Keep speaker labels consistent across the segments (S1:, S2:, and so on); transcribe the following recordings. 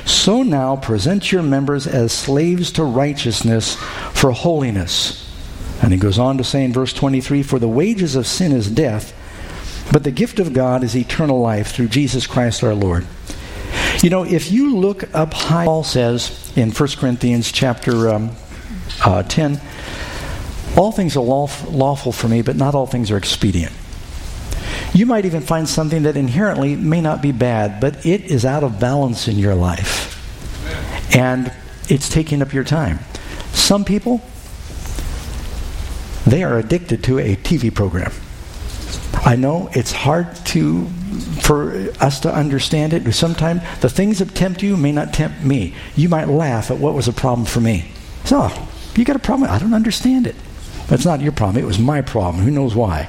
S1: So now present your members as slaves to righteousness for holiness. And he goes on to say in verse 23, for the wages of sin is death, but the gift of God is eternal life through Jesus Christ our Lord. You know, if you look up high, Paul says in 1 Corinthians chapter 10, all things are lawful for me, but not all things are expedient. You might even find something that inherently may not be bad, but it is out of balance in your life. And it's taking up your time. Some people, they are addicted to a TV program. I know it's hard for us to understand it. Sometimes the things that tempt you may not tempt me. You might laugh at what was a problem for me. So, you got a problem? I don't understand it. That's not your problem. It was my problem. Who knows why?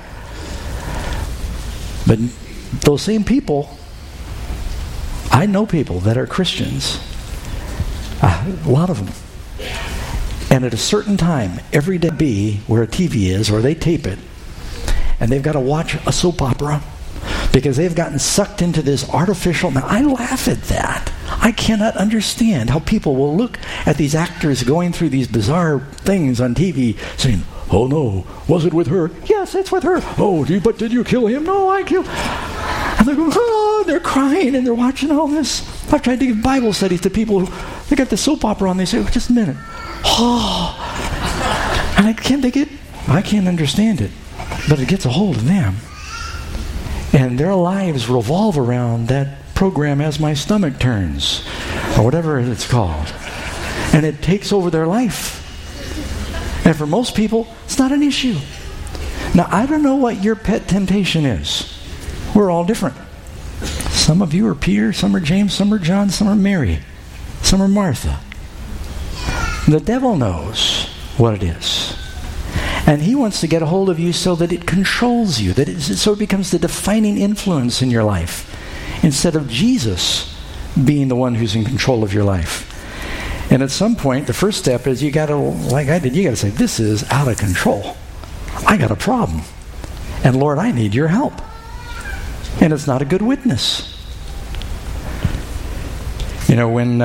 S1: But those same people, I know people that are Christians. A lot of them. And at a certain time, every day be where a TV is, or they tape it, and they've got to watch a soap opera because they've gotten sucked into this artificial. Now, I laugh at that. I cannot understand how people will look at these actors going through these bizarre things on TV saying, oh no, was it with her? Yes, it's with her. Oh, but did you kill him? No, I killed. And they're going, oh, they're crying and they're watching all this. I've tried to give Bible studies to people who, they got the soap opera on, they say, oh, just a minute. Oh, and I can't understand it, but it gets a hold of them. And their lives revolve around that program As My Stomach Turns, or whatever it's called. And it takes over their life. And for most people, it's not an issue. Now, I don't know what your pet temptation is. We're all different. Some of you are Peter, some are James, some are John, some are Mary, some are Martha. The devil knows what it is. And he wants to get a hold of you so that it controls you, so it becomes the defining influence in your life, instead of Jesus being the one who's in control of your life. And at some point, the first step is you got to, like I did, you got to say, this is out of control. I got a problem. And Lord, I need your help. And it's not a good witness. You know, when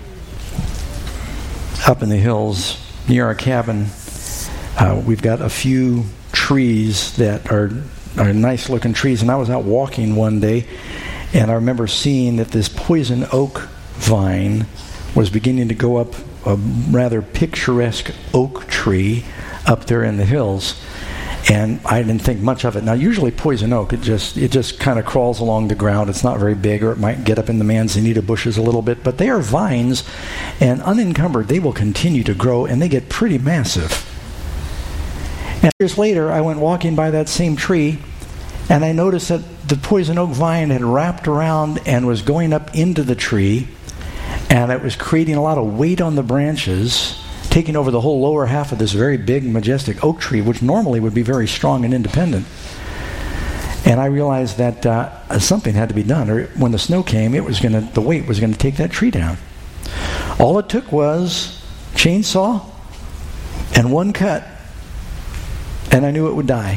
S1: up in the hills near our cabin, we've got a few trees that are nice looking trees. And I was out walking one day, and I remember seeing that this poison oak vine was beginning to go up a rather picturesque oak tree up there in the hills. And I didn't think much of it. Now, usually poison oak, it just kind of crawls along the ground. It's not very big, or it might get up in the manzanita bushes a little bit. But they are vines, and unencumbered, they will continue to grow, and they get pretty massive. And years later, I went walking by that same tree, and I noticed that the poison oak vine had wrapped around and was going up into the tree, and it was creating a lot of weight on the branches, taking over the whole lower half of this very big, majestic oak tree, which normally would be very strong and independent. And I realized that something had to be done, or when the snow came, the weight was going to take that tree down. All it took was chainsaw and one cut, and I knew it would die.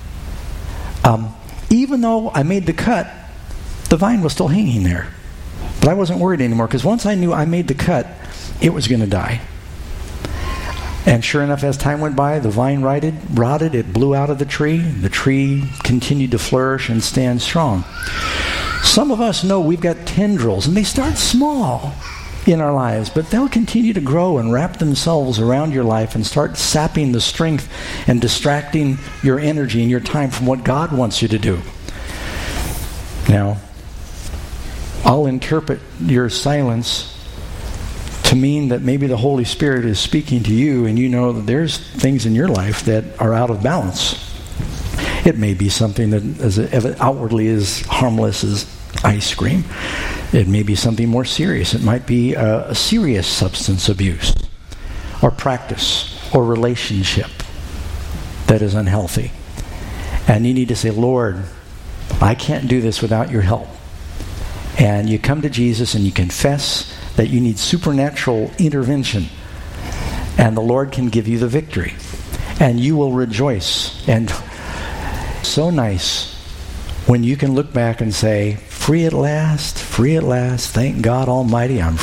S1: Even though I made the cut, the vine was still hanging there. But I wasn't worried anymore, because once I knew I made the cut, it was going to die. And sure enough, as time went by, the vine rotted, it blew out of the tree. The tree continued to flourish and stand strong. Some of us know we've got tendrils, and they start small in our lives, but they'll continue to grow and wrap themselves around your life and start sapping the strength and distracting your energy and your time from what God wants you to do. Now, I'll interpret your silence to mean that maybe the Holy Spirit is speaking to you, and you know that there's things in your life that are out of balance. It may be something that outwardly is harmless as ice cream. It may be something more serious. It might be a serious substance abuse or practice or relationship that is unhealthy. And you need to say, Lord, I can't do this without your help. And you come to Jesus and you confess that you need supernatural intervention, and the Lord can give you the victory, and you will rejoice. And so nice when you can look back and say, free at last, thank God Almighty, I'm